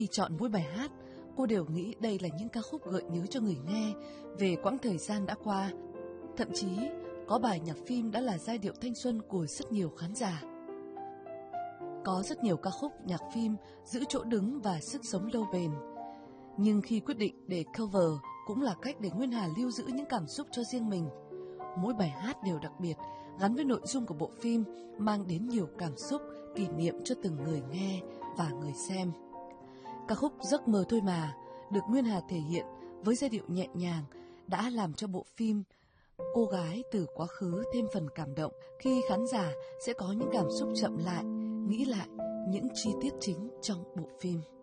Khi chọn mỗi bài hát, cô đều nghĩ đây là những ca khúc gợi nhớ cho người nghe về quãng thời gian đã qua. Thậm chí, có bài nhạc phim đã là giai điệu thanh xuân của rất nhiều khán giả. Có rất nhiều ca khúc nhạc phim giữ chỗ đứng và sức sống lâu bền. Nhưng khi quyết định để cover cũng là cách để Nguyên Hà lưu giữ những cảm xúc cho riêng mình. Mỗi bài hát đều đặc biệt, gắn với nội dung của bộ phim, mang đến nhiều cảm xúc, kỷ niệm cho từng người nghe và người xem. Ca khúc Giấc mơ thôi mà được Nguyên Hà thể hiện với giai điệu nhẹ nhàng đã làm cho bộ phim Cô gái từ quá khứ thêm phần cảm động khi khán giả sẽ có những cảm xúc chậm lại, nghĩ lại những chi tiết chính trong bộ phim.